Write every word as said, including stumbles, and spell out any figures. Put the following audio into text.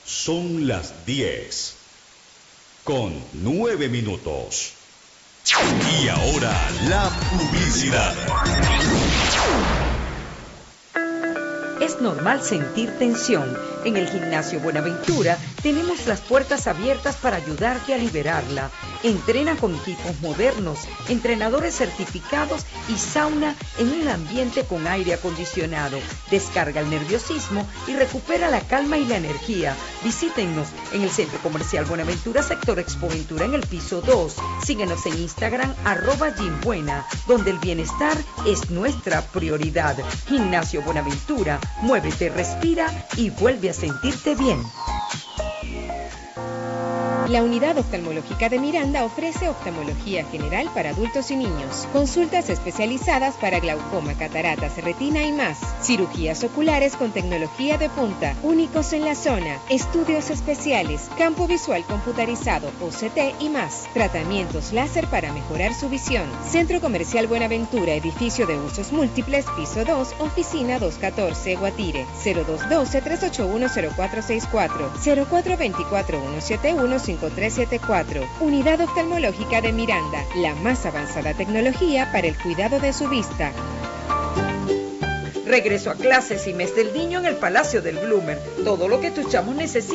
Son las diez, con nueve minutos. Y ahora la publicidad. Es normal sentir tensión. En el Gimnasio Buenaventura tenemos las puertas abiertas para ayudarte a liberarla. Entrena con equipos modernos, entrenadores certificados y sauna en un ambiente con aire acondicionado. Descarga el nerviosismo y recupera la calma y la energía. Visítenos en el Centro Comercial Buenaventura, sector Expoventura, en el piso dos. Síguenos en Instagram, arroba Gymbuena, donde el bienestar es nuestra prioridad. Gimnasio Buenaventura, muévete, respira y vuelve a sentirte bien. La Unidad Oftalmológica de Miranda ofrece oftalmología general para adultos y niños, consultas especializadas para glaucoma, cataratas, retina y más, cirugías oculares con tecnología de punta, únicos en la zona, estudios especiales, campo visual computarizado, O C T y más, tratamientos láser para mejorar su visión. Centro Comercial Buenaventura, edificio de usos múltiples, piso dos, oficina doscientos catorce, Guatire, cero dos uno dos, tres ocho uno, cero cuatro seis cuatro, cero cuatro dos cuatro, uno siete uno, cinco tres siete cuatro. Unidad Oftalmológica de Miranda, la más avanzada tecnología para el cuidado de su vista. Regreso a clases y mes del niño en el Palacio del Bloomer. Todo lo que tus chamos necesitan